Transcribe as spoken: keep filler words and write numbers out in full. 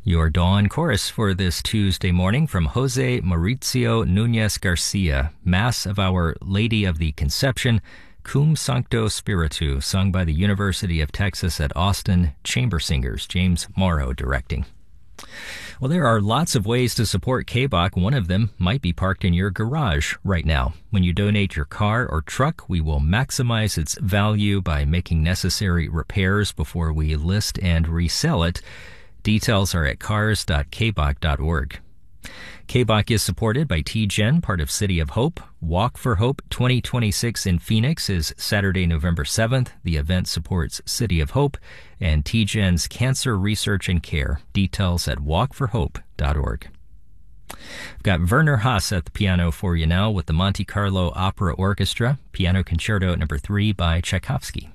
Your dawn chorus for this Tuesday morning from Jose Mauricio Nunez Garcia, Mass of Our Lady of the Conception, Cum Sancto Spiritu, sung by the University of Texas at Austin Chamber Singers, James Morrow directing. Well, there are lots of ways to support K B O C. One of them might be parked in your garage right now. When you donate your car or truck, we will maximize its value by making necessary repairs before we list and resell it. Details are at cars dot k b o c dot org. K B O C is supported by T G E N, part of City of Hope. Walk for Hope twenty twenty-six in Phoenix is Saturday, November seventh. The event supports City of Hope and T G E N's Cancer Research and Care. Details at walk for hope dot org. I've got Werner Haas at the piano for you now with the Monte Carlo Opera Orchestra, Piano Concerto number three by Tchaikovsky.